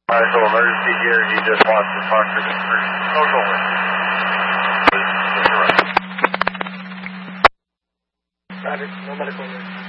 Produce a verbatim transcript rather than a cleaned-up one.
Medical emergency here. He just wants to talk to the person. Oh, go away. Roger, no medical emergency.